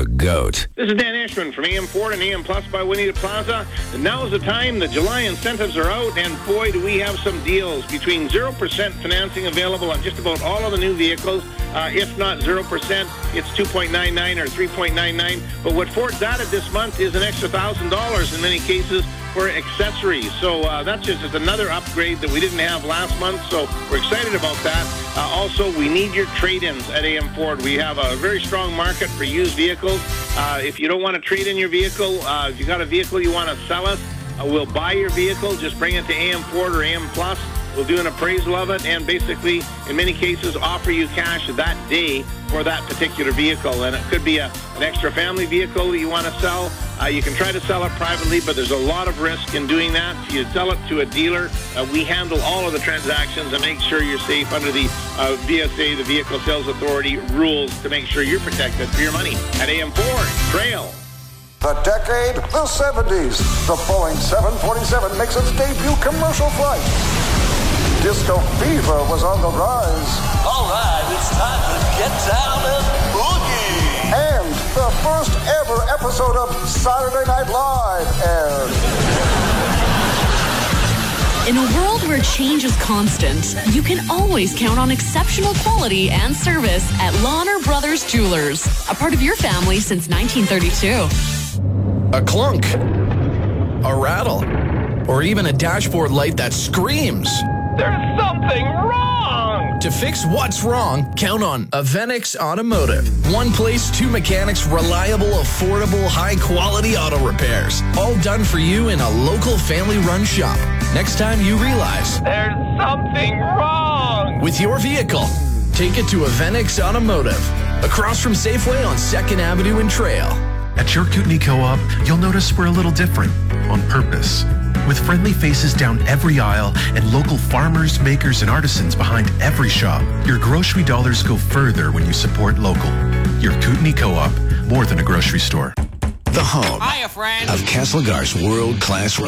the GOAT. This is Dan Ashman from AM Ford and AM Plus by Winnie Plaza. And now is the time. The July incentives are out, and boy, do we have some deals. Between 0% financing available on just about all of the new vehicles. If not 0%, it's 2.99 or 3.99. But what Ford's added this month is an extra $1,000 in many cases for accessories. So that's just another upgrade that we didn't have last month. So we're excited about that. Also, we need your trade-ins at AM Ford. We have a very strong market for used vehicles. If you don't want to trade in your vehicle, if you got a vehicle you want to sell us, we'll buy your vehicle. Just bring it to AM Ford or AM Plus. We'll do an appraisal of it and basically, in many cases, offer you cash that day for that particular vehicle. And it could be an extra family vehicle that you want to sell. You can try to sell it privately, but there's a lot of risk in doing that. If you sell it to a dealer, we handle all of the transactions and make sure you're safe under the VSA, the Vehicle Sales Authority rules, to make sure you're protected for your money. At AM Ford, Trail. The decade, the 70s. The Boeing 747 makes its debut commercial flight. Disco fever was on the rise. All right, it's time to get down and boogie. And the first ever episode of Saturday Night Live aired. In a world where change is constant, you can always count on exceptional quality and service at Lawner Brothers Jewelers, a part of your family since 1932. A clunk, a rattle, or even a dashboard light that screams. There's something wrong! To fix what's wrong, count on Avenix Automotive. One place, two mechanics, reliable, affordable, high-quality auto repairs. All done for you in a local family-run shop. Next time you realize there's something wrong with your vehicle, take it to Avenix Automotive, across from Safeway on 2nd Avenue and Trail. At your Kootenai Co-op, you'll notice we're a little different, on purpose. With friendly faces down every aisle and local farmers, makers, and artisans behind every shop, your grocery dollars go further when you support local. Your Kootenai Co-op, more than a grocery store. The home Hiya, friend. of Castlegar's world-class